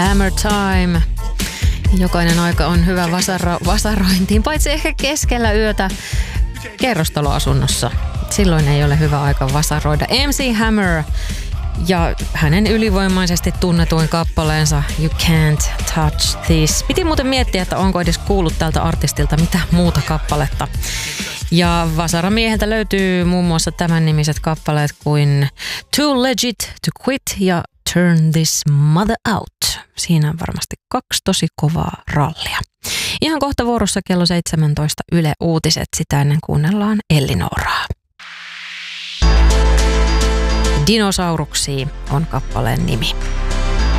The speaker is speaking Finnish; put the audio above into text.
Hammer Time. Jokainen aika on hyvä vasarointiin, paitsi ehkä keskellä yötä kerrostaloasunnossa. Silloin ei ole hyvä aika vasaroida. MC Hammer ja hänen ylivoimaisesti tunnetuin kappaleensa You Can't Touch This. Piti muuten miettiä, että onko edes kuullut tältä artistilta mitä muuta kappaletta. Ja vasaramieheltä löytyy muun muassa tämän nimiset kappaleet kuin Too Legit to Quit ja Turn This Mother Out. Siinä on varmasti 2 tosi kovaa rallia. Ihan kohta vuorossa kello 17 Yle Uutiset. Sitä ennen kuunnellaan Ellinoraa. Dinosauruksia on kappaleen nimi.